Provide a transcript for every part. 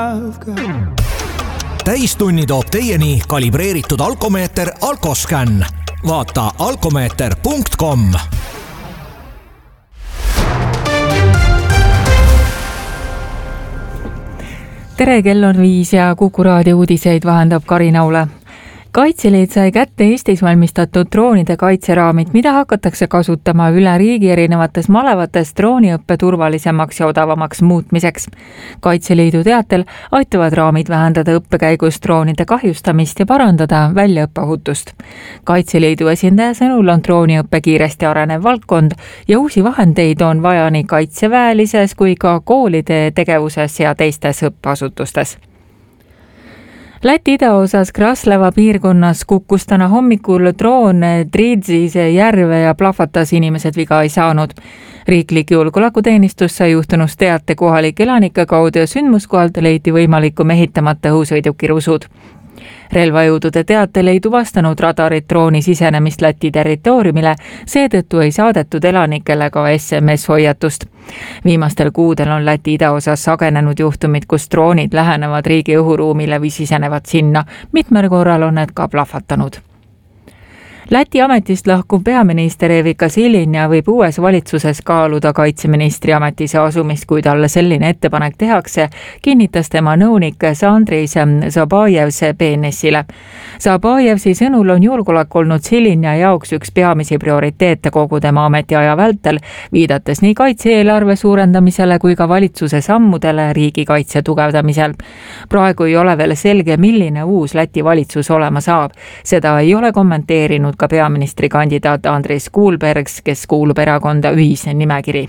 Täistunni toob teieni kalibreeritud alkomeeter Alkoscan. Vaata alkomeeter.com. Tere, kell on 5 ja Kuku raadio uudiseid vahendab Karin Aule. Kaitseliit sai kätte Eestis valmistatud droonide kaitseraamid, mida hakatakse kasutama üle riigi erinevates malevates drooniõppe turvalisemaks ja odavamaks muutmiseks. Kaitseliidu teatel aitavad raamid vähendada õppekäigus droonide kahjustamist ja parandada väljaõppeohutust. Kaitseliidu esindaja sõnul on drooniõppe kiiresti arenev valdkond ja uusi vahendeid on vaja nii kaitseväelises kui ka koolide tegevuses ja teistes õppeasutustes. Läti idaosas Kraslava piirkonnas kukkus täna hommikul droon Tridzise järve ja plahvatas, inimesed viga ei saanud. Riiklik julgeolekuteenistus sai juhtunust teate kohalike elanike kaudu ja sündmuskohalt leiti võimalikku mehitamata õhusõiduki rusud. Relvajõudude teatel ei tuvastanud radarid drooni sisenemist Läti territooriumile, seetõttu ei saadetud elanikele ka SMS-hoiatust. Viimastel kuudel on Läti idaosas sagenenud juhtumid, kus droonid lähenevad riigi õhuruumile või sisenevad sinna. Mitmel korral on need ka plahvatanud. Läti ametist lahkuv peaminister Evika Silinja võib uues valitsuses kaaluda kaitseministri ametisse asumist, kui talle selline ettepanek tehakse, kinnitas tema nõunik Andris Zabajevs BNS-ile. Zabajevsi sõnul on julgeolek olnud Silinja jaoks üks peamisi prioriteete kogu tema ametiaja vältel, viidates nii kaitse-eelarve suurendamisele kui ka valitsuse sammudele riigikaitse tugevdamisel. Praegu ei ole veel selge, milline uus Läti valitsus olema saab. Seda ei ole kommenteerinud ka peaministrikandidaat Andris Kuulbergs, kes kuulub erakonda Ühise nimekiri.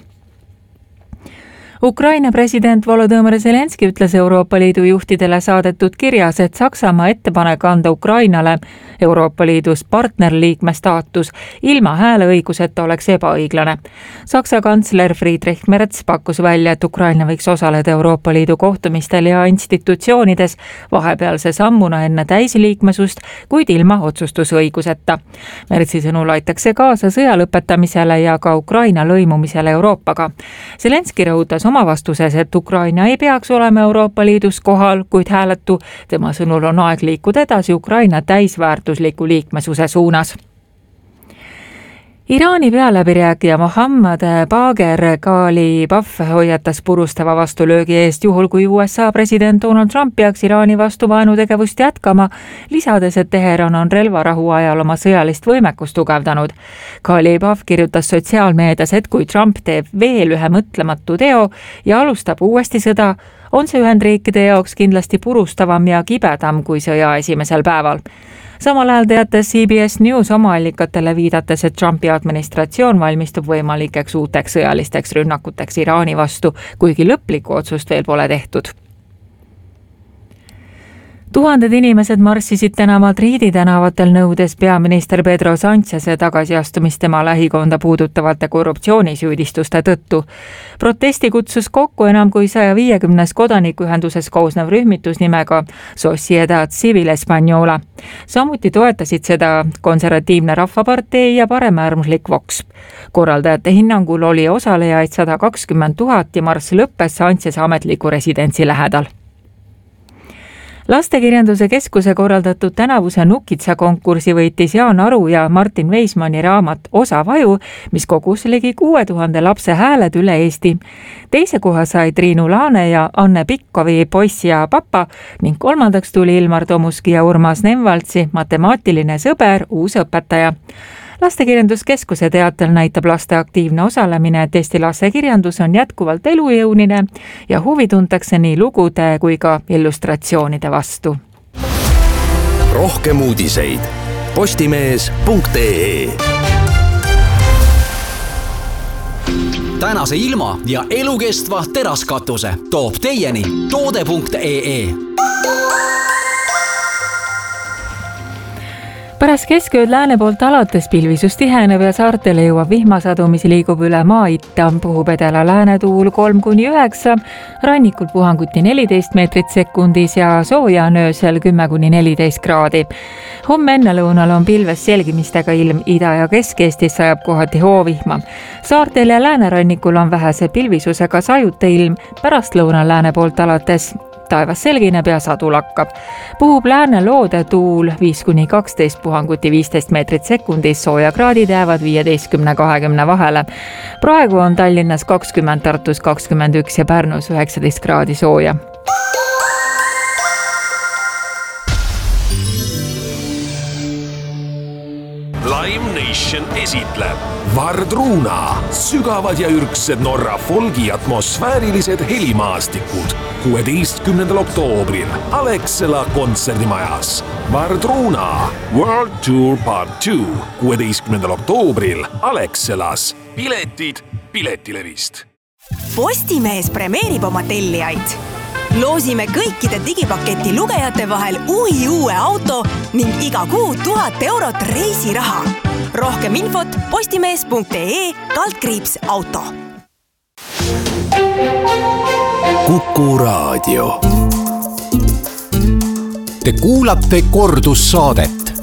Ukraina president Volodõmõr Zelenski ütles Euroopa Liidu juhtidele saadetud kirjas, et Saksamaa ettepanek anda Ukrainale Euroopa Liidus partnerliikme staatus ilma hääleõiguseta oleks ebaõiglane. Saksa kantsler Friedrich Merz pakkus välja, et Ukraina võiks osaleda Euroopa Liidu kohtumistel ja institutsioonides vahepealse sammuna enne täisliikmesust, kuid ilma otsustusõiguseta. Merzi sõnul aitaks see kaasa sõja lõpetamisele ja ka Ukraina lõimumisele Euroopaga. Zelenski rõhutas oma vastuses, et Ukraina ei peaks olema Euroopa Liidus kohal, kuid hääletu. Tema sõnul on aeg liikuda edasi Ukraina täisväärtusliku liikmesuse suunas. Iraani pealäbirääkija Mohammad Bagher Ghalibaf hoiatas purustava vastulöögi eest juhul, kui USA president Donald Trump peaks Iraani vastu vaenutegevust jätkama, lisades, et Teheran on relvarahu ajal oma sõjalist võimekust tugevdanud. Ghalibaf kirjutas sotsiaalmeedias, et kui Trump teeb veel ühe mõtlematu teo ja alustab uuesti sõda, on see Ühendriikide jaoks kindlasti purustavam ja kibedam kui sõja esimesel päeval. Samal ajal teatas CBS News oma allikatele viidates, et Trumpi administratsioon valmistub võimalikeks uuteks sõjalisteks rünnakuteks Iraani vastu, kuigi lõplikku otsust veel pole tehtud. Tuhanded inimesed marssisid täna Madridi tänavatel nõudes peaminister Pedro Sáncheze tagasiastumist tema lähikonda puudutavate korruptsioonisüüdistuste tõttu. Protesti kutsus kokku enam kui 150 kodanikuühenduses koosnev rühmitus nimega Sociedad Civil Española. Samuti toetasid seda konservatiivne rahvapartei ja paremäärmuslik Vox. Korraldajate hinnangul oli osalejaid 120 000 ja marss lõppes Sáncheze ametliku residentsi lähedal. Lastekirjanduse keskuse korraldatud tänavuse Nukitsa konkursi võitis Jaan Aru ja Martin Weismanni raamat Osa vaju, mis kogus ligi 6000 lapse hääled üle Eesti. Teise koha sai Triinu Laane ja Anne Pikkovi Poiss ja papa ning kolmandaks tuli Ilmar Tomuski ja Urmas Nemvaltsi matemaatiline sõber, uus õpetaja. Lastekirjanduskeskuse teatel näitab laste aktiivne osalemine, et Eesti lastekirjandus on jätkuvalt elujõunine ja huvi tuntakse nii lugude kui ka illustratsioonide vastu. Rohkem uudiseid postimees.ee. Tänase ilma ja elukestva teraskatuse toob teieni toode.ee. Pärast keskööd lääne poolt alates pilvisus tiheneb ja saartele jõuab vihmasadu, mis liigub üle maa itta. Puhub edela läänetuul 3–9, rannikul puhanguti 14 meetrit sekundis ja sooja on öösel 10–14 kraadi. Homme ennelõunal on pilves selgimistega ilm, Ida- ja Kesk-Eestis sajab kohati hoovihma. Saartel ja läänerannikul on vähese pilvisusega sajute ilm, pärast lõunal lääne poolt alates taevas selgineb ja sadu lakkab. Puhub lääne loode tuul 5-12 puhanguti 15 meetrit sekundis, soojakraadid jäävad 15-20 vahele. Praegu on Tallinnas 20, Tartus 21 ja Pärnus 19 kraadi sooja. Live Nation esitleb Vardruna, sügavad ja ürgsed Norra folgi atmosfäärilised helimaastikud 16. oktoobril Alexela kontserdimajas. Vardruna World Tour Part 2 16. oktoobril Alexelas. Piletid Piletilevist. Postimees premeerib oma tellijaid. Loosime kõikide digipaketi lugejate vahel uue auto ning iga kuu 1000 eurot reisiraha. Rohkem infot postimees.ee/auto. Kuku Raadio. Te kuulate kordussaadet.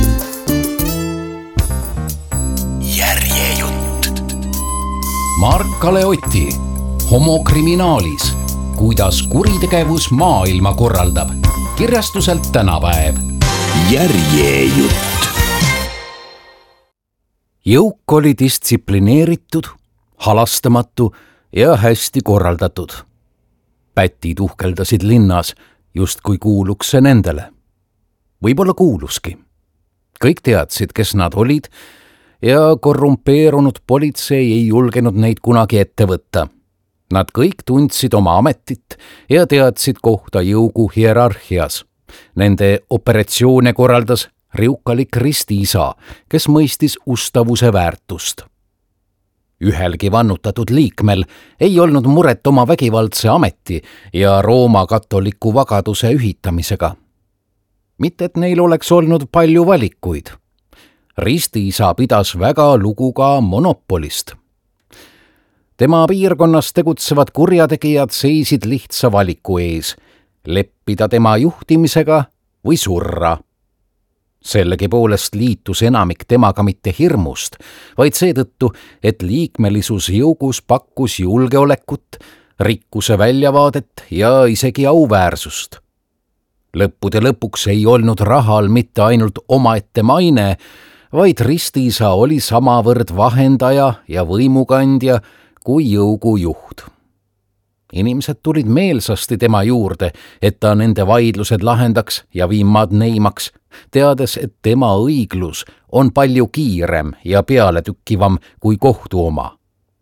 Järjejutt. Mark-Kale Oti, homokriminaalis. Kuidas kuritegevus maailma korraldab. Kirjastuselt Tänapäev. Järjejutt. Jõuk oli distsiplineeritud, halastamatu ja hästi korraldatud. Pätid uhkeldasid linnas, just kui kuuluks see nendele. Võib-olla kuuluski. Kõik teadsid, kes nad olid ja korrumpeerunud politsei ei julgenud neid kunagi ette võtta. Nad kõik tundsid oma ametit ja teadsid kohta jõugu hierarhias. Nende operatsioone korraldas riukalik ristiisa, kes mõistis ustavuse väärtust. Ühelgi vannutatud liikmel ei olnud muret oma vägivaldse ameti ja Rooma katoliku vagaduse ühitamisega. Mitte, et neil oleks olnud palju valikuid. Ristiisa pidas väga lugu ka monopolist. Tema piirkonnas tegutsevad kurjategijad seisid lihtsa valiku ees, leppida tema juhtimisega või surra. Sellegi poolest liitus enamik temaga mitte hirmust, vaid seetõttu, et liikmelisus jõugus pakkus julgeolekut, rikkuse väljavaadet ja isegi auväärsust. Lõppude lõpuks ei olnud rahal mitte ainult omaette maine, vaid ristiisa oli samavõrd vahendaja ja võimukandja kui jõugu juht. Inimesed tulid meelsasti tema juurde, et ta nende vaidlused lahendaks ja viimad neimaks, teades, et tema õiglus on palju kiirem ja pealetükkivam kui kohtu oma.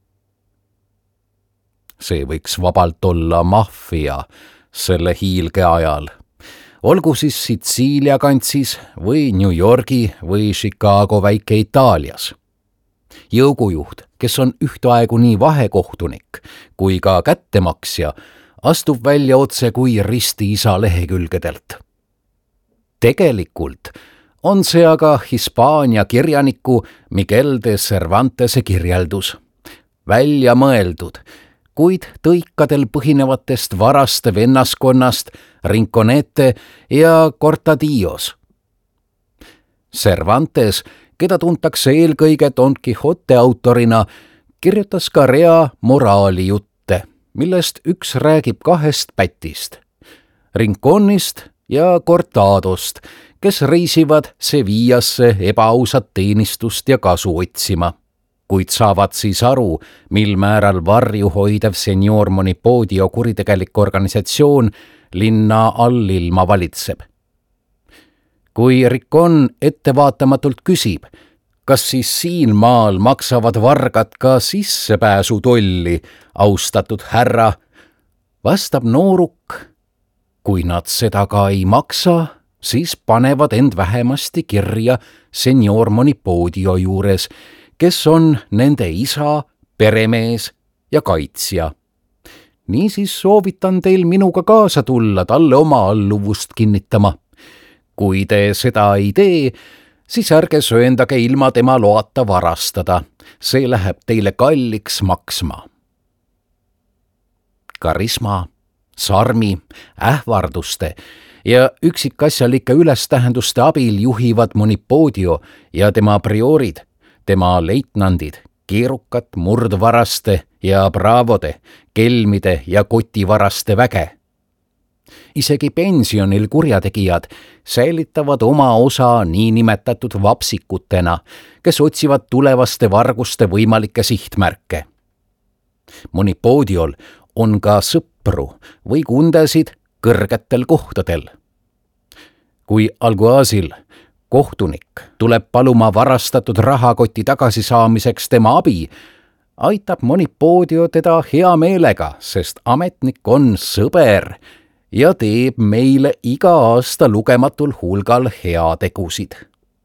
See võiks vabalt olla maffia selle hiilge ajal. Olgu siis Sitsiilia kantsis või New Yorgi või Chicago väike Itaalias. Jõugujuht, kes on ühtaegu nii vahekohtunik kui ka kättemaksja, astub välja otse kui ristiisa lehekülgedelt. Tegelikult on see aga Hispaania kirjaniku Miguel de Cervantese kirjeldus. Välja mõeldud, kuid tõikadel põhinevatest varaste vennaskonnast Rinconete ja Cortadillos. Cervantes, keda tuntakse eelkõige Don Quixote autorina, kirjutas ka rea moraalijutte, millest üks räägib kahest pätist, Rinconist ja Cortadost, kes reisivad Sevillasse ebaausat teenistust ja kasu otsima, kuid saavad siis aru, mil määral varju hoidev senior Monipodio kuritegelik organisatsioon linna allilma valitseb. Kui Rincon ettevaatamatult küsib, kas siis siin maal maksavad vargad ka sissepääsu tolli, austatud härra, vastab nooruk, kui nad seda ka ei maksa, siis panevad end vähemasti kirja senior Monipodio juures, kes on nende isa, peremees ja kaitsja. Niisiis soovitan teil minuga kaasa tulla talle oma alluvust kinnitama. Kui te seda ei tee, siis ärge sööndage ilma tema loata varastada. See läheb teile kalliks maksma. Karisma, sarmi, ähvarduste ja üksikasjalike ülestähenduste abil juhivad Monipodio ja tema priorid, tema leitnandid, keerukat murdvaraste ja braavode, kelmide ja kotivaraste väge. Isegi pensionil kurjategijad säilitavad oma osa niinimetatud vapsikutena, kes otsivad tulevaste varguste võimalikke sihtmärke. Mõni poodiol on ka sõpru või kundesid kõrgetel kohtadel. Kui alguaasil kohtunik tuleb paluma varastatud rahakoti tagasisaamiseks tema abi, aitab mõni poodio teda hea meelega, sest ametnik on sõber ja teeb meile iga aasta lugematul hulgal heategusid.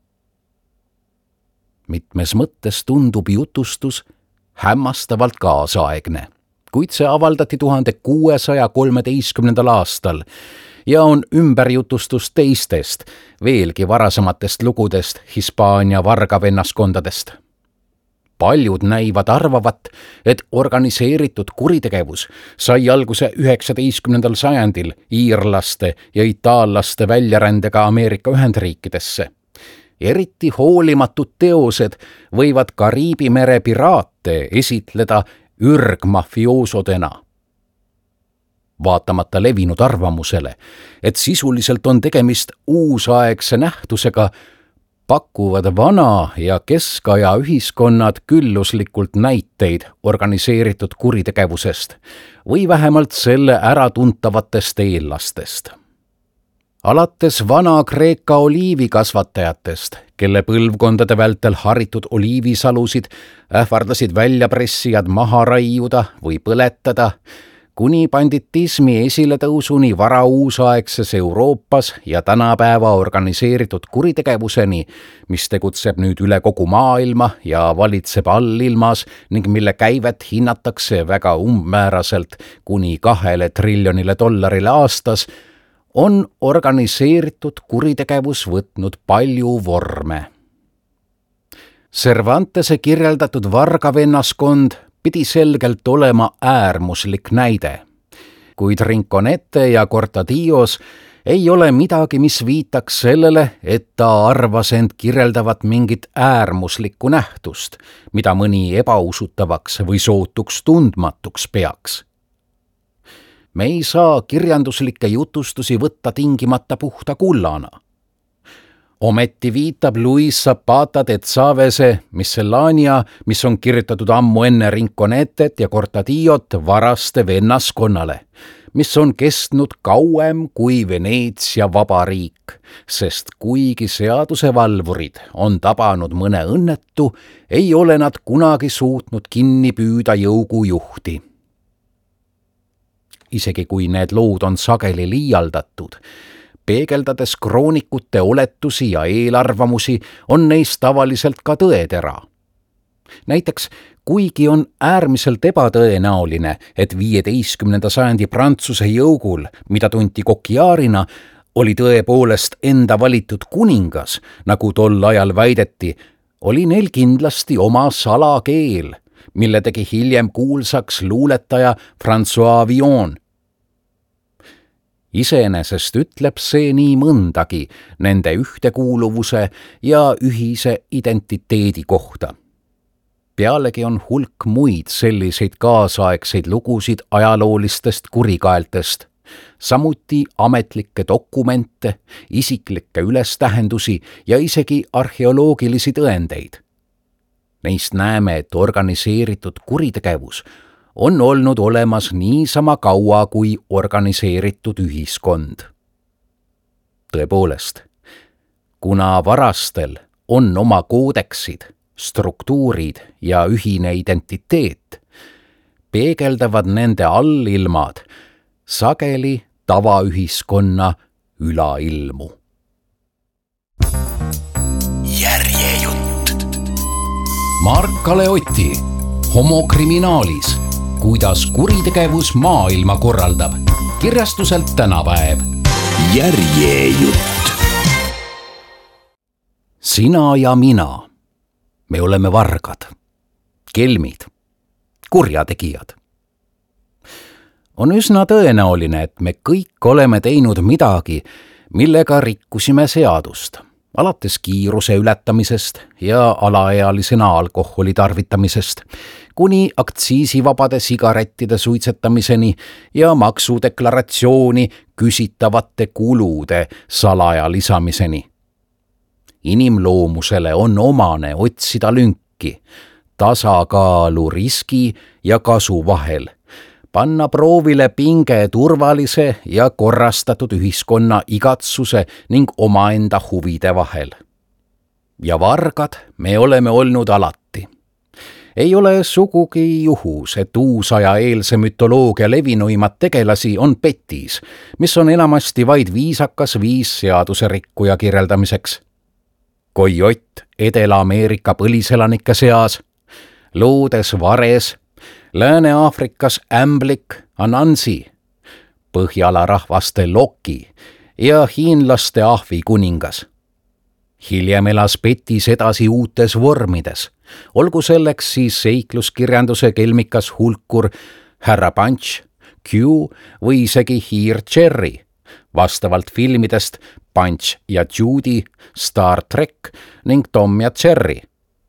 Mitmes mõttes tundub jutustus hämmastavalt kaasaegne, kuid see avaldati 1613. aastal ja on ümberjutustus teistest, veelgi varasematest lugudest Hispaania vargavennaskondadest. Paljud näivad arvavat, et organiseeritud kuritegevus sai alguse 19. sajandil iirlaste ja itaallaste väljarändega Ameerika Ühendriikidesse. Eriti hoolimatud teosed võivad Kariibi mere piraate esitleda ürgmafioosodena. Vaatamata levinud arvamusele, et sisuliselt on tegemist uusaegse nähtusega, pakuvad vana- ja keskaja ühiskonnad külluslikult näiteid organiseeritud kuritegevusest või vähemalt selle äratuntavatest eellastest. Alates Vana-Kreeka oliivikasvatajatest, kelle põlvkondade vältel haritud oliivisalusid ähvardasid väljapressijad maha raiuda või põletada, kuni banditismi esiletõusuni varauusaegses Euroopas ja tänapäeva organiseeritud kuritegevuseni, mis tegutseb nüüd üle kogu maailma ja valitseb allilmas ning mille käivet hinnatakse väga umbmääraselt kuni $2 triljonile aastas, on organiseeritud kuritegevus võtnud palju vorme. Cervantese kirjeldatud vargavennaskond pidi selgelt olema äärmuslik näide, kuid Rinconete ja Cortadillos ei ole midagi, mis viitaks sellele, et ta arvas end kirjeldavat mingit äärmuslikku nähtust, mida mõni ebausutavaks või sootuks tundmatuks peaks. Me ei saa kirjanduslikke jutustusi võtta tingimata puhta kullana. Ometi viitab Luis Zapata de Chavese Miscellanea, mis on kirjutatud ammu enne Rinconetet ja Cortadillot, varaste vennaskonnale, mis on kestnud kauem kui Veneetsia vabariik, sest kuigi seadusevalvurid on tabanud mõne õnnetu, ei ole nad kunagi suutnud kinni püüda jõugujuhti. Isegi kui need lood on sageli liialdatud, peegeldades kroonikute oletusi ja eelarvamusi, on neist tavaliselt ka tõetera. Näiteks, kuigi on äärmiselt ebatõenäoline, et 15. sajandi Prantsuse jõugul, mida tunti Coquillardina, oli tõepoolest enda valitud kuningas, nagu tol ajal väideti, oli neil kindlasti oma salakeel, mille tegi hiljem kuulsaks luuletaja François Villon. Iseenesest ütleb see nii mõndagi nende ühtekuuluvuse ja ühise identiteedi kohta. Pealegi on hulk muid selliseid kaasaegseid lugusid ajaloolistest kurikaeltest, samuti ametlikke dokumente, isiklikke ülestähendusi ja isegi arheoloogilisi tõendeid. Neist näeme, et organiseeritud kuritegevus on olnud olemas niisama kaua kui organiseeritud ühiskond. Tõepoolest, kuna varastel on oma koodeksid, struktuurid ja ühine identiteet, peegeldavad nende allilmad sageli tavaühiskonna ülailmu. Järjejutt. Mark Galeotti, Homo criminalis, kuidas kuritegevus maailma korraldab. Kirjastuselt Tänapäev. Järjejutt. Sina ja mina. Me oleme vargad, kelmid, kurjategijad. On üsna tõenäoline, et me kõik oleme teinud midagi, millega rikkusime seadust, alates kiiruse ületamisest ja alaealisena alkoholi tarvitamisest, kuni aktsiisivabade sigarettide suitsetamiseni ja maksudeklaratsiooni küsitavate kulude salaja lisamiseni. Inimloomusele on omane otsida lünki, tasakaalu riski ja kasu vahel, panna proovile pinge turvalise ja korrastatud ühiskonna igatsuse ning omaenda huvide vahel. Ja vargad me oleme olnud alati. Ei ole sugugi juhus, et uusajaeelse mütoloogia levinuimad tegelasi on petis, mis on enamasti vaid viisakas viis seaduserikkuja kirjeldamiseks. Kojott Edela-Ameerika põliselanike seas, loodes vares, Lääne-Aafrikas ämblik Anansi, Põhjala rahvaste Loki ja hiinlaste ahvi kuningas. Hiljem elas petis edasi uutes vormides, olgu selleks siis seikluskirjanduse kelmikas hulkur härra Punch, Q või isegi hiir Cherry, vastavalt filmidest Punch ja Judy, Star Trek ning Tom ja Jerry.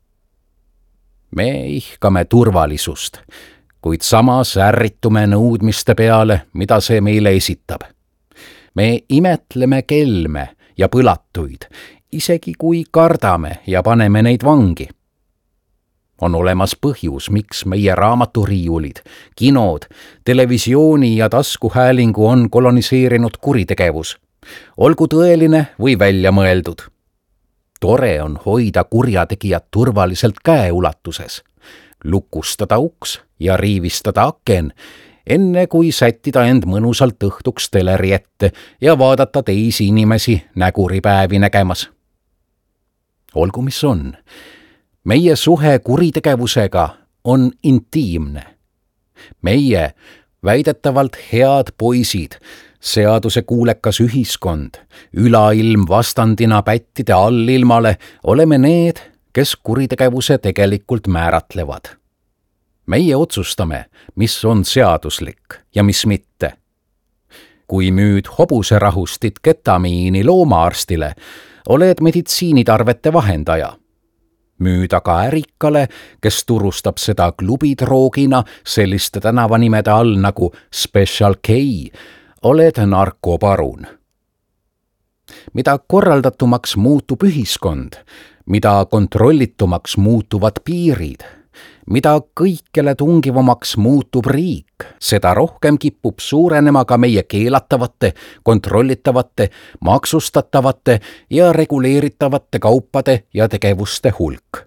Me ihkame turvalisust, kuid samas ärritume nõudmiste peale, mida see meile esitab. Me imetleme kelme ja põlatuid, isegi kui kardame ja paneme neid vangi. On olemas põhjus, miks meie raamaturiiulid, kinod, televisiooni ja taskuhäälingu on koloniseerinud kuritegevus, olgu tõeline või välja mõeldud. Tore on hoida kurjategijad turvaliselt käeulatuses, lukustada uks ja riivistada aken, enne kui sättida end mõnusalt õhtuks teleri ette ja vaadata teisi inimesi näguripäevi nägemas. Olgu mis on, meie suhe kuritegevusega on intiimne. Meie, väidetavalt head poisid, seadusekuulekas ühiskond, ülailm vastandina pättide allilmale, oleme need, kes kuritegevuse tegelikult määratlevad. Meie otsustame, mis on seaduslik ja mis mitte. Kui müüd hobuserahustit ketamiini loomaarstile, oled meditsiinitarvete vahendaja. Müüd aga ärikale, kes turustab seda klubidroogina selliste tänavanimede all nagu Special K, oled narkoparun. Mida korraldatumaks muutub ühiskond, mida kontrollitumaks muutuvad piirid, mida kõikjale tungivamaks muutub riik, seda rohkem kipub suurenema ka meie keelatavate, kontrollitavate, maksustatavate ja reguleeritavate kaupade ja tegevuste hulk.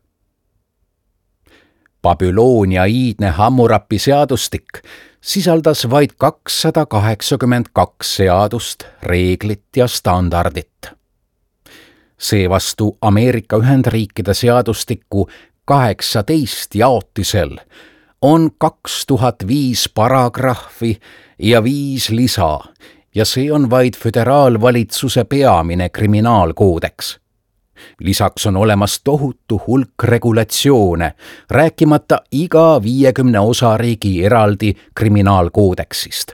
Babyloonia iidne Hammurapi seadustik sisaldas vaid 282 seadust, reeglit ja standardit. Seevastu Ameerika Ühendriikide seadustiku 18 jaotisel on 2005 paragrahvi ja 5 lisa ja see on vaid föderaalvalitsuse peamine kriminaalkoodeks. Lisaks on olemas tohutu hulk regulatsioone, rääkimata iga 50 osariigi eraldi kriminaalkoodeksist.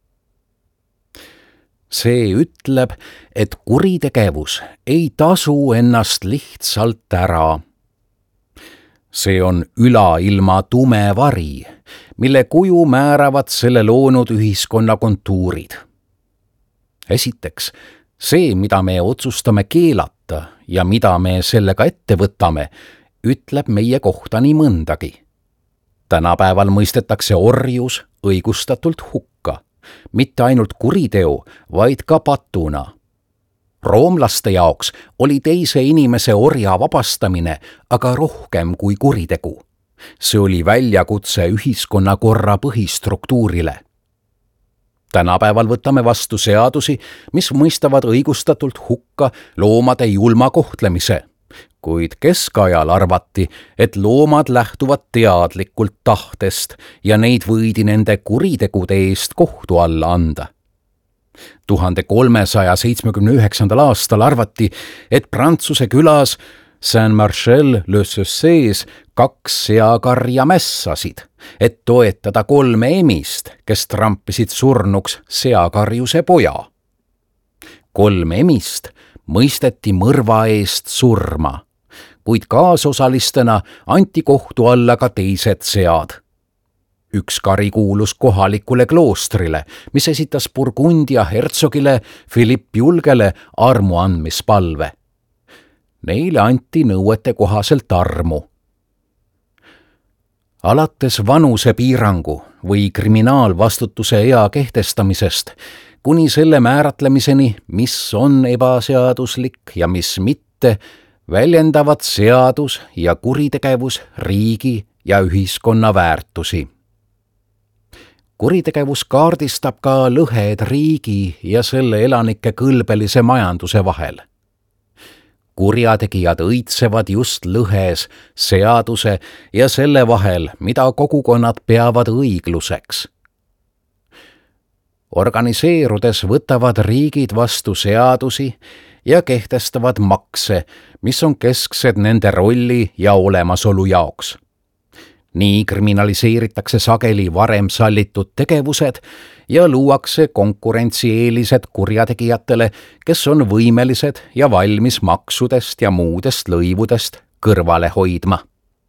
See ütleb, et kuritegevus ei tasu ennast lihtsalt ära. See on ülailma tume vari, mille kuju määravad selle loonud ühiskonna kontuurid. Esiteks, see, mida me otsustame keelata ja mida me sellega ette võtame, ütleb meie kohta nii mõndagi. Tänapäeval mõistetakse orjus õigustatult hukka, mitte ainult kuriteo, vaid ka patuna. Roomlaste jaoks oli teise inimese orja vabastamine aga rohkem kui kuritegu. See oli väljakutse ühiskonnakorra põhistruktuurile. Tänapäeval võtame vastu seadusi, mis mõistavad õigustatult hukka loomade julma kohtlemise, kuid keskajal arvati, et loomad lähtuvad teadlikult tahtest ja neid võidi nende kuritegude eest kohtu alla anda. 1379. aastal arvati, et Prantsuse külas Saint-Marcel-le-Saussais 2 seakarja mässasid, et toetada 3 emist, kes trampisid surnuks seakarjuse poja. 3 emist mõisteti mõrva eest surma, kuid kaasosalistena anti kohtu alla ka teised sead. Üks kari kuulus kohalikule kloostrile, mis esitas Burgundia hertsogile Philipp Julgele armu andmispalve. Neile anti nõuete kohaselt armu. Alates vanusepiirangu või kriminaalvastutuse ea kehtestamisest kuni selle määratlemiseni, mis on ebaseaduslik ja mis mitte, väljendavad seadus ja kuritegevus riigi ja ühiskonna väärtusi. Kuritegevus kaardistab ka lõhed riigi ja selle elanike kõlbelise majanduse vahel. Kurjategijad õitsevad just lõhes seaduse ja selle vahel, mida kogukonnad peavad õigluseks. Organiseerudes võtavad riigid vastu seadusi ja kehtestavad makse, mis on kesksed nende rolli ja olemasolu jaoks. Nii kriminaliseeritakse sageli varem sallitud tegevused ja luuakse konkurentsieelised kurjategijatele, kes on võimelised ja valmis maksudest ja muudest lõivudest kõrvale hoidma.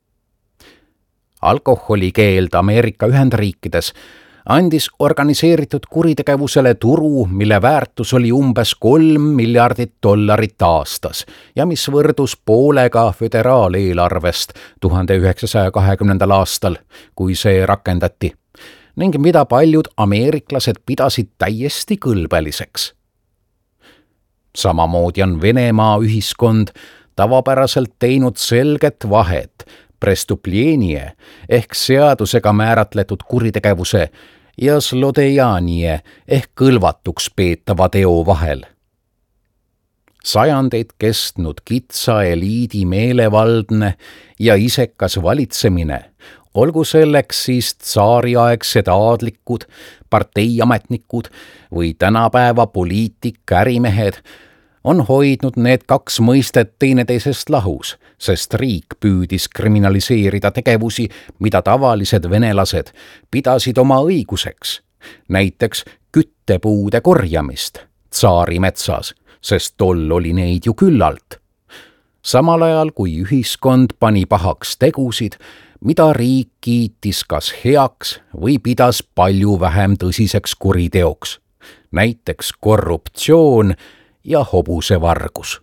Alkoholikeeld Ameerika Ühendriikides andis organiseeritud kuritegevusele turu, mille väärtus oli umbes $3 miljardit aastas ja mis võrdus poolega föderaaleelarvest 1920. aastal, kui see rakendati, ning mida paljud ameeriklased pidasid täiesti kõlbeliseks. Samamoodi on Venemaa ühiskond tavapäraselt teinud selget vahet prestuplienie ehk seadusega määratletud kuritegevuse ja zlodejanie ehk kõlvatuks peetava teo vahel. Sajandeid kestnud kitsa eliidi meelevaldne ja isekas valitsemine, olgu selleks siis tsaariaegsed aadlikud, parteiametnikud või tänapäeva poliitik-ärimehed, on hoidnud need kaks mõistet teineteisest lahus, sest riik püüdis kriminaliseerida tegevusi, mida tavalised venelased pidasid oma õiguseks, näiteks küttepuude korjamist tsaari metsas, sest tol oli neid ju küllalt. Samal ajal, kui ühiskond pani pahaks tegusid, mida riik kiitis kas heaks või pidas palju vähem tõsiseks kuriteoks, näiteks korruptsioon ja hobusevargus.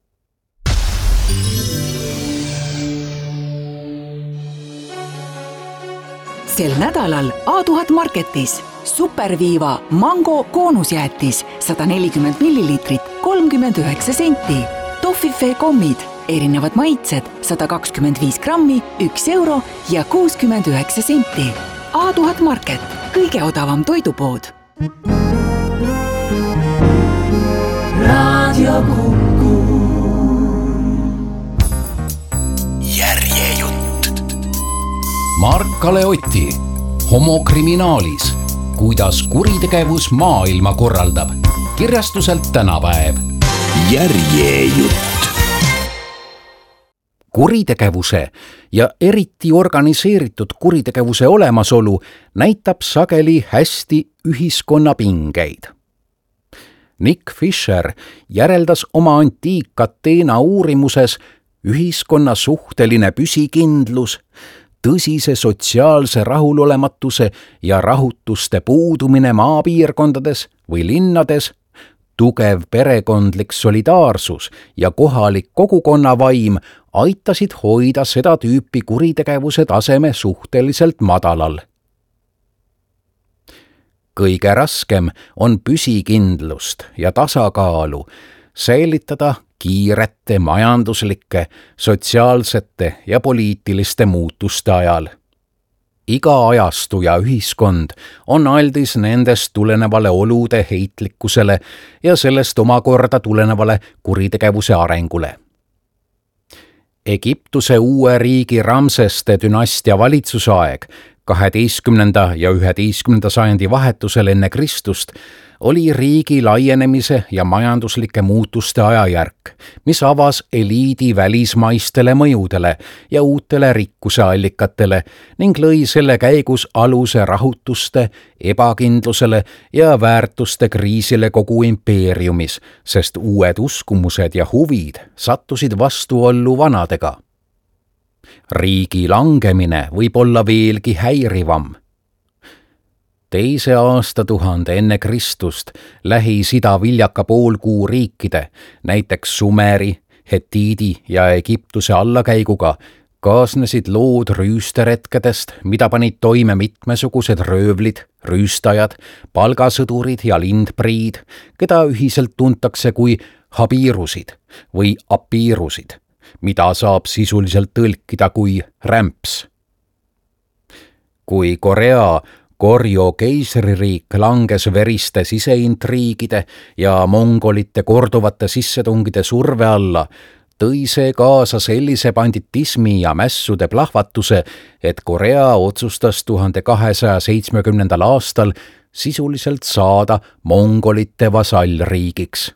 Sel nädalal A1000 Marketis superviiva mango koonusjäätis 140 milliliitrit 39 senti. Toffifee kommid, erinevad maitsed 125 grammi, €1 ja 69 senti. A1000 Market, kõige odavam toidupood. Raadio Kuku. Järjejutt. Mark-Kale Otti, homokriminaalis, kuidas kuritegevus maailma korraldab. Kirjastuselt Tänapäev. Järjejutt. Kuritegevuse ja eriti organiseeritud kuritegevuse olemasolu näitab sageli hästi ühiskonna pingeid. Nick Fisher järeldas oma antiik-Ateena uurimuses ühiskonna suhteline püsikindlus, tõsise sotsiaalse rahulolematuse ja rahutuste puudumine maapiirkondades või linnades, tugev perekondlik solidaarsus ja kohalik kogukonnavaim aitasid hoida seda tüüpi kuritegevuse taseme suhteliselt madalal. Kõige raskem on püsikindlust ja tasakaalu säilitada kiirete majanduslike, sotsiaalsete ja poliitiliste muutuste ajal. Iga ajastu ja ühiskond on aldis nendest tulenevale olude heitlikkusele ja sellest omakorda tulenevale kuritegevuse arengule. Egiptuse uue riigi Ramseste dünastia valitsusaeg 12. ja 11. sajandi vahetusel enne Kristust oli riigi laienemise ja majanduslike muutuste ajajärk, mis avas eliidi välismaistele mõjudele ja uutele rikkuseallikatele ning lõi selle käigus aluse rahutuste, ebakindlusele ja väärtuste kriisile kogu impeeriumis, sest uued uskumused ja huvid sattusid vastuollu vanadega. Riigi langemine võib olla veelgi häirivam. 2. aastatuhande enne Kristust Lähis-Ida viljaka poolkuu riikide, näiteks Sumeri, Hetiidi ja Egiptuse allakäiguga kaasnesid lood rüüsteretkedest, mida panid toime mitmesugused röövlid, rüüstajad, palgasõdurid ja lindpriid, keda ühiselt tuntakse kui habiirusid või apiirusid, mida saab sisuliselt tõlkida kui rämps. Kui Korea Korjo keisririik langes veriste siseintriigide ja mongolite korduvate sissetungide surve alla, tõi see kaasa sellise banditismi ja mässude plahvatuse, et Korea otsustas 1270. aastal sisuliselt saada mongolite vasallriigiks.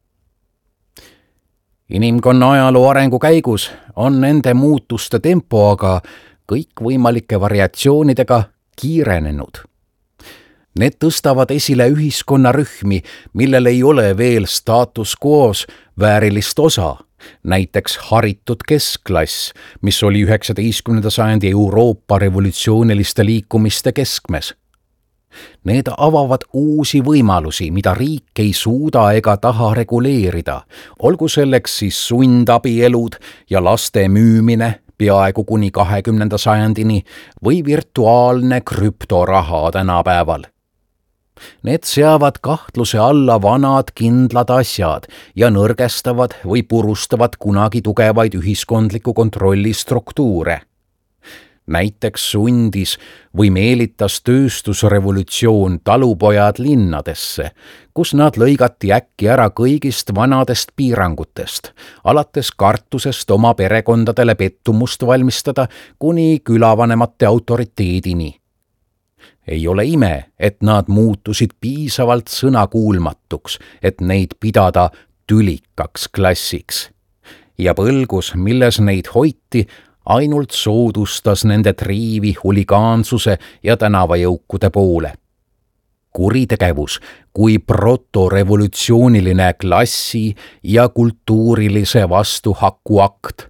Inimkonna ajaloo arengu käigus on nende muutuste tempo aga kõikvõimalike variatsioonidega kiirenenud. Need tõstavad esile ühiskonnarühmi, millel ei ole veel status quo's väärilist osa, näiteks haritud keskklass, mis oli 19. sajandi Euroopa revolutsiooniliste liikumiste keskmes. Need avavad uusi võimalusi, mida riik ei suuda ega taha reguleerida, olgu selleks siis sundabielud ja laste müümine peaaegu kuni 20. sajandini või virtuaalne krüptoraha tänapäeval. Need seavad kahtluse alla vanad kindlad asjad ja nõrgestavad või purustavad kunagi tugevaid ühiskondliku kontrolli struktuure. Näiteks sundis või meelitas tööstusrevolutsioon talupojad linnadesse, kus nad lõigati äkki ära kõigist vanadest piirangutest, alates kartusest oma perekondadele pettumust valmistada kuni külavanemate autoriteedini. Ei ole ime, et nad muutusid piisavalt sõnakuulmatuks, et neid pidada tülikaks klassiks. Ja põlgus, milles neid hoiti, ainult soodustas nende triivi huligaansuse ja tänavajõukude poole. Kuritegevus kui protorevolutsiooniline klassi ja kultuurilise vastuhaku akt.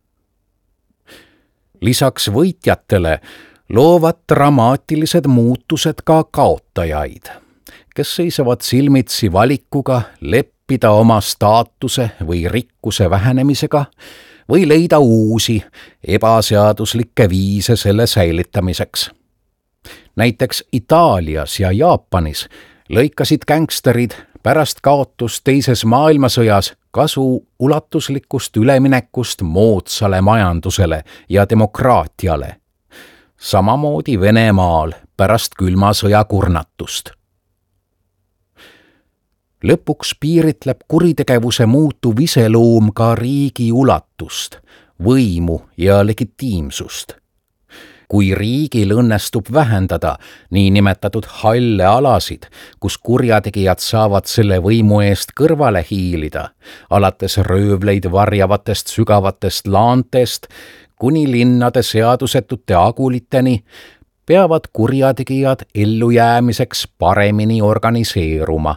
Lisaks võitjatele loovad dramaatilised muutused ka kaotajaid, kes seisavad silmitsi valikuga leppida oma staatuse või rikkuse vähenemisega või leida uusi ebaseaduslikke viise selle säilitamiseks. Näiteks Itaalias ja Jaapanis lõikasid gängsterid pärast kaotust teises maailmasõjas kasu ulatuslikust üleminekust moodsale majandusele ja demokraatiale. Samamoodi Venemaal pärast külma sõja kurnatust. Lõpuks piiritleb kuritegevuse muutuv iseloom ka riigi ulatust, võimu ja legitiimsust. Kui riigil õnnestub vähendada niinimetatud halle alasid, kus kurjategijad saavad selle võimu eest kõrvale hiilida, alates röövleid varjavatest sügavatest laantest kuni linnade seadusetute aguliteni, peavad kurjategijad ellujäämiseks paremini organiseeruma.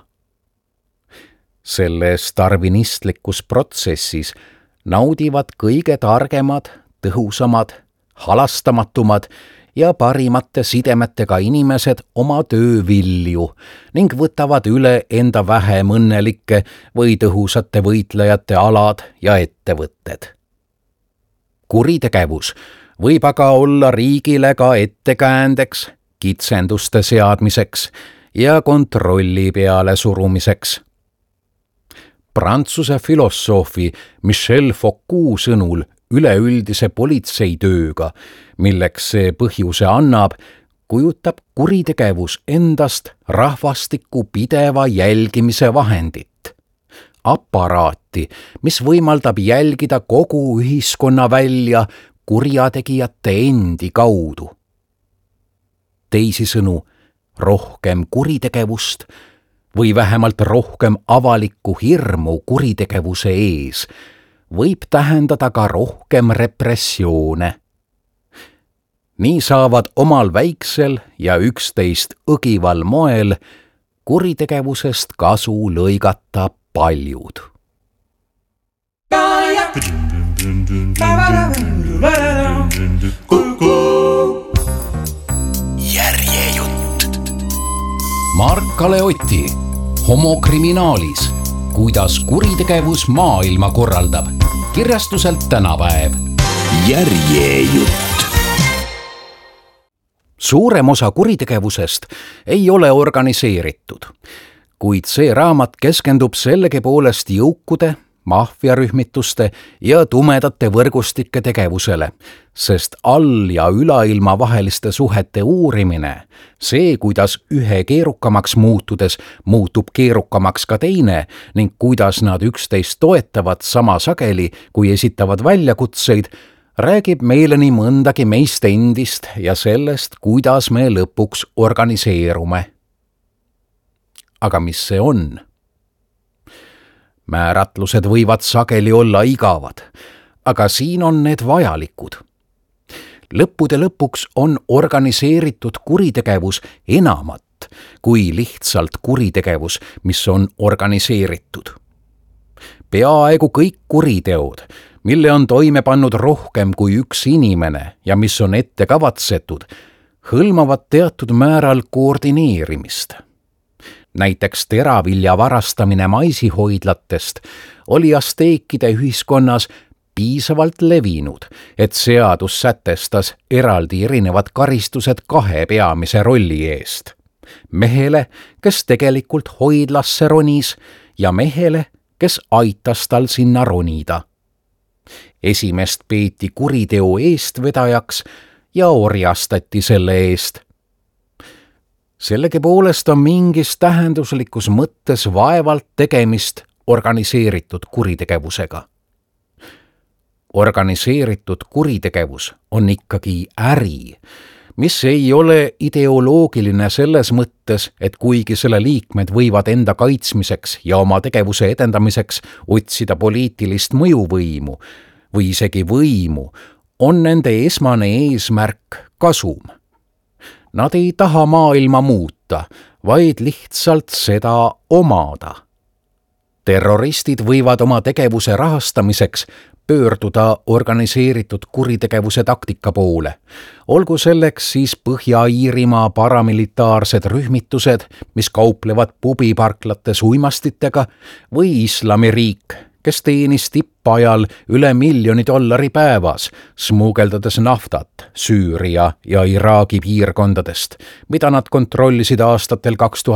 Selles darwinistlikus protsessis naudivad kõige targemad, tõhusamad, halastamatumad ja parimate sidemetega inimesed oma töövilju ning võtavad üle enda vähem õnnelike või tõhusate võitlejate alad ja ettevõtted. Kuritegevus võib aga olla riigile ka ettekäändeks, kitsenduste seadmiseks ja kontrolli peale surumiseks. Prantsuse filosoofi Michel Foucault sõnul üleüldise politseitööga, milleks see põhjuse annab, kujutab kuritegevus endast rahvastiku pideva jälgimise vahendit. Aparaati, mis võimaldab jälgida kogu ühiskonna välja kurjategijate endi kaudu. Teisisõnu, rohkem kuritegevust või vähemalt rohkem avalikku hirmu kuritegevuse ees võib tähendada ka rohkem repressioone. Nii saavad omal väiksel ja üksteist õgival moel kuritegevusest kasu lõigata paljud. Järjejutt. Mark-Kalev Otti, homokriminaalis, kuidas kuritegevus maailma korraldab. Kirjastuselt Tänapäev. Järjejutt. Suurem osa kuritegevusest ei ole organiseeritud, kuid see raamat keskendub sellegipoolest jõukude, maffiarühmituste ja tumedate võrgustike tegevusele, sest all- ja ülailma vaheliste suhete uurimine, see, kuidas ühe keerukamaks muutudes muutub keerukamaks ka teine ning kuidas nad üksteist toetavad sama sageli, kui esitavad väljakutseid, räägib meile nii mõndagi meist endist ja sellest, kuidas me lõpuks organiseerume. Aga mis see on? Määratlused võivad sageli olla igavad, aga siin on need vajalikud. Lõppude lõpuks on organiseeritud kuritegevus enamat kui lihtsalt kuritegevus, mis on organiseeritud. Peaaegu kõik kuriteod, mille on toime pannud rohkem kui üks inimene ja mis on ette kavatsetud, hõlmavad teatud määral koordineerimist. Näiteks teravilja varastamine maisihoidlatest oli asteekide ühiskonnas piisavalt levinud, et seadus sätestas eraldi erinevad karistused kahe peamise rolli eest. Mehele, kes tegelikult hoidlasse ronis, ja mehele, kes aitas tal sinna ronida. Esimest peeti kuriteo eestvedajaks ja orjastati selle eest. Sellegipoolest on mingis tähenduslikus mõttes vaevalt tegemist organiseeritud kuritegevusega. Organiseeritud kuritegevus on ikkagi äri, mis ei ole ideoloogiline selles mõttes, et kuigi selle liikmed võivad enda kaitsmiseks ja oma tegevuse edendamiseks otsida poliitilist mõjuvõimu või isegi võimu, on nende esmane eesmärk kasum. Nad ei taha maailma muuta, vaid lihtsalt seda omada. Terroristid võivad oma tegevuse rahastamiseks pöörduda organiseeritud kuritegevuse taktika poole. Olgu selleks siis Põhja-Iirimaa paramilitaarsed rühmitused, mis kauplevad pubiparklates uimastitega, või Islamiriik, kes teenis tippajal üle $1 miljoni päevas, smugeldades naftat Süüria ja Iraagi piirkondadest, mida nad kontrollisid aastatel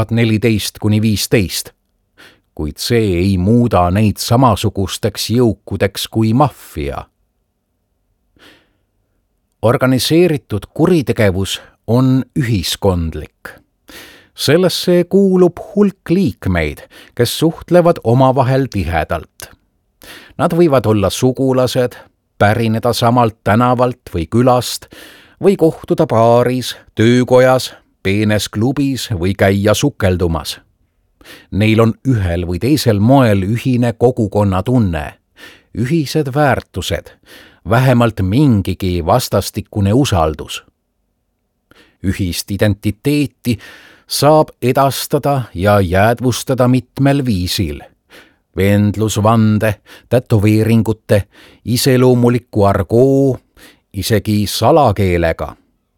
2014–2015. Kuid see ei muuda neid samasugusteks jõukudeks kui maffia. Organiseeritud kuritegevus on ühiskondlik. Sellesse kuulub hulk liikmeid, kes suhtlevad omavahel tihedalt. Nad võivad olla sugulased, pärineda samalt tänavalt või külast või kohtuda baaris, töökojas, peenes klubis või käia sukeldumas. Neil on ühel või teisel moel ühine kogukonnatunne, ühised väärtused, vähemalt mingigi vastastikune usaldus. Ühist identiteeti saab edastada ja jäädvustada mitmel viisil. Vendlusvande, tätoveeringute, iseloomuliku argoo, isegi salakeelega.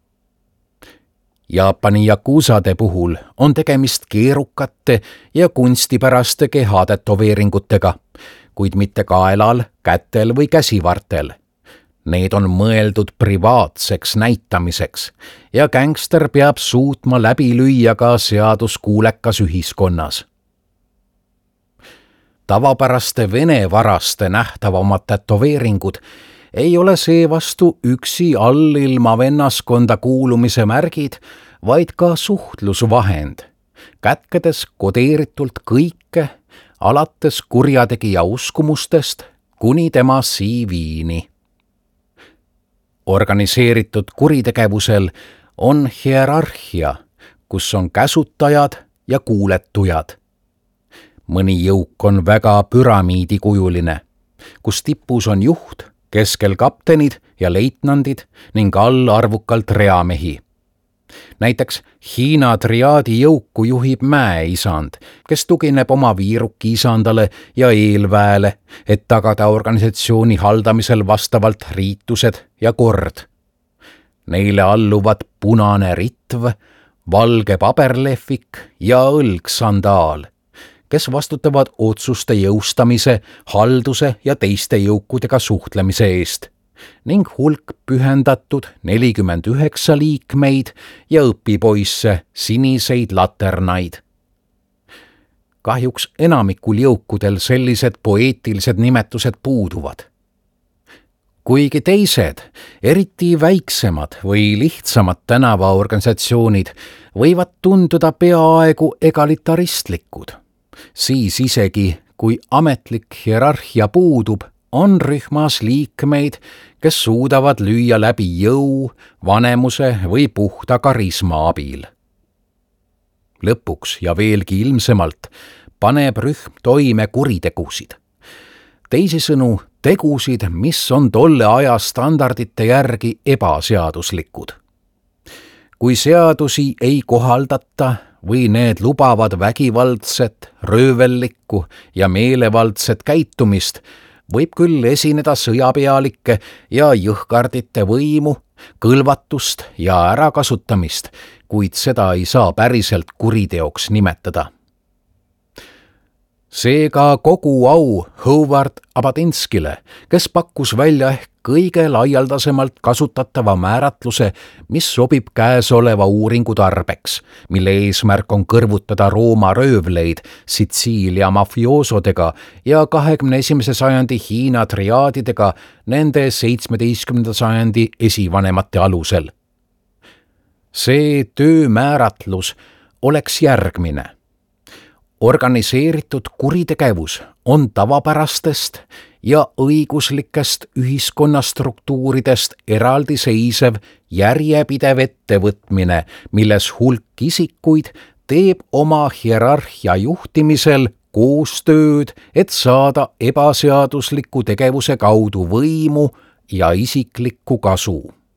Jaapani jakuusade puhul on tegemist keerukate ja kunstipäraste kehatätoveeringutega, kuid mitte kaelal, kätel või käsivartel. Need on mõeldud privaatseks näitamiseks ja gängster peab suutma läbi lüüa ka seaduskuulekas ühiskonnas. Tavapäraste vene varaste nähtavamad tätoveeringud ei ole seevastu üksi allilma vennaskonda kuulumise märgid, vaid ka suhtlusvahend, kätkedes kodeeritult kõike, alates kurjategija uskumustest kuni tema CV-ni. Organiseeritud kuritegevusel on hierarhia, kus on käsutajad ja kuuletujad. Mõni jõuk on väga püramiidikujuline, kus tipus on juht, keskel kaptenid ja leitnandid ning all arvukalt reamehi. Näiteks Hiina triaadi jõuku juhib mäeisand, kes tugineb oma viiruki isandale ja eelväele, et tagada organisatsiooni haldamisel vastavalt riitused ja kord. Neile alluvad punane ritv, valge paberlehvik ja õlgsandaal, kes vastutavad otsuste jõustamise, halduse ja teiste jõukudega suhtlemise eest ning hulk pühendatud 49 liikmeid ja õpipoisse siniseid laternaid. Kahjuks enamikul jõukudel sellised poeetilised nimetused puuduvad. Kuigi teised, eriti väiksemad või lihtsamad tänavaorganisatsioonid võivad tunduda peaaegu egalitaristlikud, siis isegi, kui ametlik hierarhia puudub, on rühmas liikmeid, kes suudavad lüüa läbi jõu, vanemuse või puhta karisma abil. Lõpuks ja veelgi ilmsemalt paneb rühm toime kuritegusid. Teisisõnu, tegusid, mis on tolle aja standardite järgi ebaseaduslikud. Kui seadusi ei kohaldata või need lubavad vägivaldset, röövellikku ja meelevaldset käitumist, võib küll esineda sõjapealikke ja jõhkardite võimu, kõlvatust ja ärakasutamist, kuid seda ei saa päriselt kuriteoks nimetada. Seega kogu au Howard Abadinskile, kes pakkus välja ehk kõige laialdasemalt kasutatava määratluse, mis sobib käesoleva uuringu tarbeks, mille eesmärk on kõrvutada Rooma röövleid Sitsiilia mafioosodega ja 21. sajandi Hiina triaadidega nende 17. sajandi esivanemate alusel. See töömääratlus oleks järgmine. Organiseeritud kuritegevus on tavapärastest ja õiguslikest ühiskonnastruktuuridest eraldiseisev järjepidev ettevõtmine, milles hulk isikuid teeb oma hierarhia juhtimisel koostööd, et saada ebaseadusliku tegevuse kaudu võimu ja isiklikku kasu.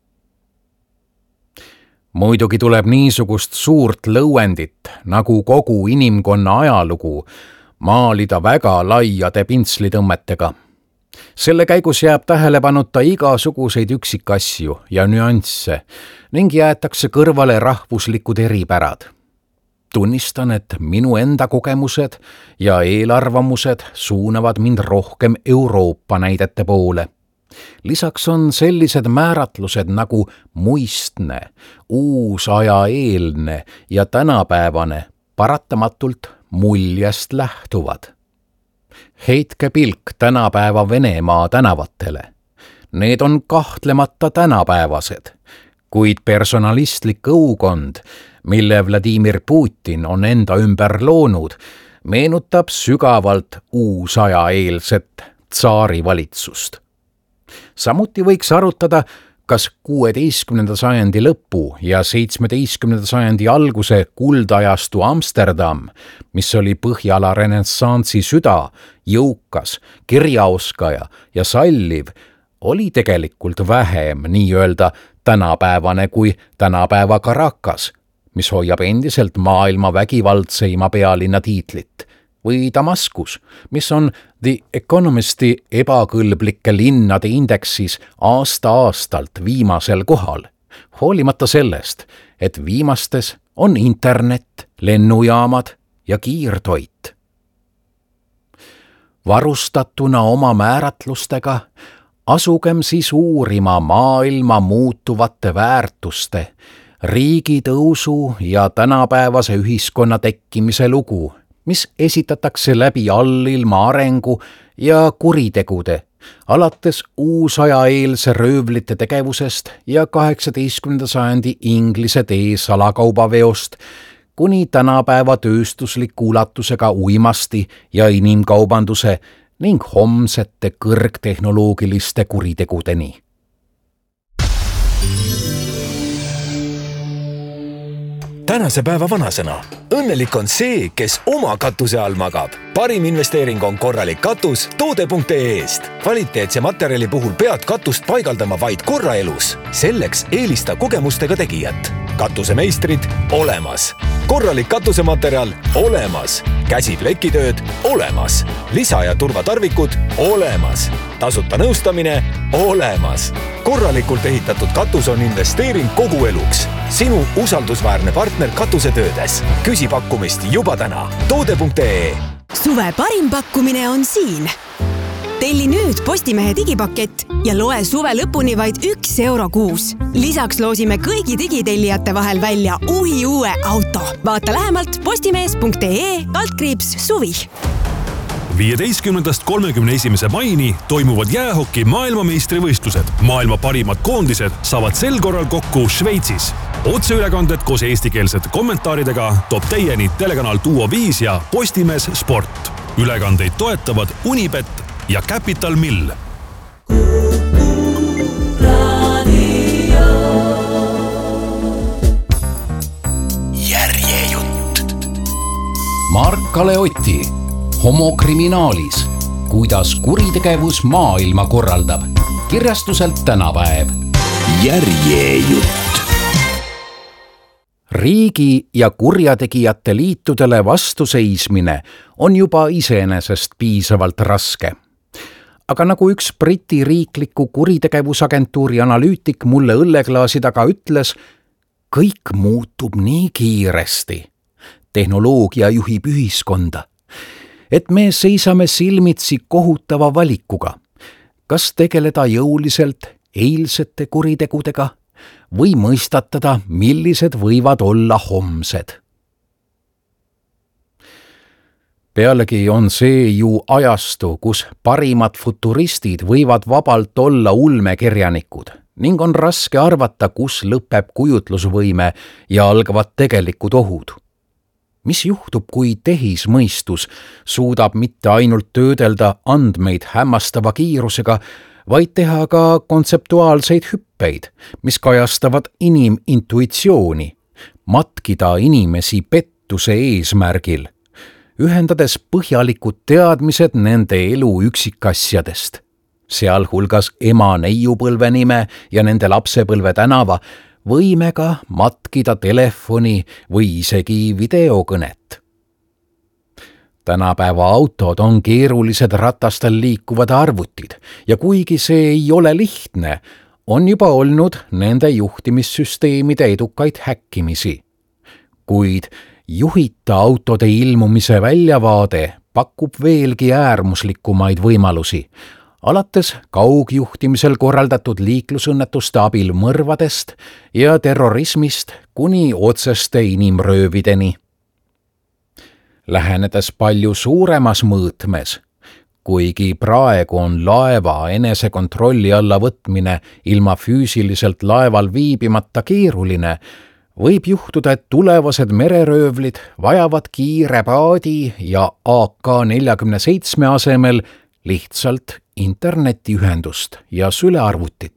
Muidugi tuleb niisugust suurt lõuendit, nagu kogu inimkonna ajalugu, maalida väga laiade pintslitõmmetega. Selle käigus jääb tähelepanuta igasuguseid üksikasju ja nüansse ning jäetakse kõrvale rahvuslikud eripärad. Tunnistan, et minu enda kogemused ja eelarvamused suunavad mind rohkem Euroopa näidete poole. Lisaks on sellised määratlused nagu muistne, uusajaeelne ja tänapäevane paratamatult muljest lähtuvad. Heitke pilk tänapäeva Venemaa tänavatele. Need on kahtlemata tänapäevased, kuid personalistlik õukond, mille Vladimir Putin on enda ümber loonud, meenutab sügavalt uusajaeelset tsaarivalitsust. Samuti võiks arutada, kas 16. sajandi lõpu ja 17. sajandi alguse kuldajastu Amsterdam, mis oli Põhjala renessansi süda, jõukas, kirjaoskaja ja salliv, oli tegelikult vähem nii-öelda tänapäevane kui tänapäeva Caracas, mis hoiab endiselt maailma vägivaldseima pealinna tiitlit, või Damaskus, mis on The Economisti ebakõlblike linnade indeksis aasta-aastalt viimasel kohal, hoolimata sellest, et viimastes on internet, lennujaamad ja kiirtoit. Varustatuna oma määratlustega asugem siis uurima maailma muutuvate väärtuste, riigi tõusu ja tänapäevase ühiskonna tekkimise lugu, mis esitatakse läbi allilma arengu ja kuritegude, alates uusajaeelse röövlite tegevusest ja 18. sajandi Inglise tee salakaubaveost kuni tänapäeva tööstusliku ulatusega uimasti ja inimkaubanduse ning homsete kõrgtehnoloogiliste kuritegudeni. Tänase päeva vanasõna. Õnnelik on see, kes oma katuse all magab. Parim investeering on korralik katus toode.ee-st. Kvaliteetse materjali puhul pead katust paigaldama vaid korra elus. Selleks eelista kogemustega tegijat. katusemeistrid olemas. Korralik katusematerjal olemas. Käsipllekitööd olemas. Lisa- ja turvatarvikud olemas. Tasuta nõustamine olemas. Korralikult ehitatud katus on investeering kogu eluks. Sinu usaldusväärne partner katusetöödes. Küsi pakkumist juba täna. Toode.ee. Suve parim pakkumine on siin. Telli nüüd Postimehe digipakett ja loe suve lõpuni vaid €1 kuus. Lisaks loosime kõigi digitellijate vahel välja uue auto. Vaata lähemalt postimees.ee/suvi. 15.–31. maini toimuvad jäähoki maailmameistrivõistlused. Maailma parimad koondised saavad sel korral kokku Šveitsis. Otseülekanded koos eestikeelsete kommentaaridega toob teieni telekanal Duo 5 ja Postimees Sport. Ülekandeid toetavad Unibet ja Capital Mill. Järjejutt. Mark-Kalev Oti, Homokriminaalis, kuidas kuritegevus maailma korraldab. Kirjastuselt Tänapäev. Järjejutt. Riigi ja kurjategijate liitudele vastuseismine on juba iseenesest piisavalt raske. Aga nagu üks Briti riikliku kuritegevusagentuuri analüütik mulle õlleklaasi taga ütles, kõik muutub nii kiiresti. Tehnoloogia juhib ühiskonda. Et me seisame silmitsi kohutava valikuga. Kas tegeleda jõuliselt eilsete kuritegudega või mõistatada, millised võivad olla homsed? Pealegi on see ju ajastu, kus parimad futuristid võivad vabalt olla ulmekirjanikud ning on raske arvata, kus lõpeb kujutlusvõime ja algavad tegelikud ohud. Mis juhtub, kui tehismõistus suudab mitte ainult töödelda andmeid hämmastava kiirusega, vaid teha ka kontseptuaalseid hüppeid, mis kajastavad inimintuitsiooni, matkida inimesi pettuse eesmärgil, ühendades põhjalikud teadmised nende elu üksikasjadest, sealhulgas ema neiupõlve nime ja nende lapsepõlve tänava, võimega matkida telefoni või isegi videokõnet. Tänapäeva autod on keerulised ratastel liikuvad arvutid ja kuigi see ei ole lihtne, on juba olnud nende juhtimissüsteemide edukaid häkkimisi. Kuid juhita autode ilmumise väljavaade pakub veelgi äärmuslikumaid võimalusi, alates kaugjuhtimisel korraldatud liiklusõnnetuste abil mõrvadest ja terrorismist kuni otseste inimröövideni. Lähenedes palju suuremas mõõtmes, kuigi praegu on laeva enesekontrolli alla võtmine ilma füüsiliselt laeval viibimata keeruline, võib juhtuda, et tulevased mereröövlid vajavad kiire paadi ja AK-47 asemel lihtsalt internetiühendust ja sülearvutit.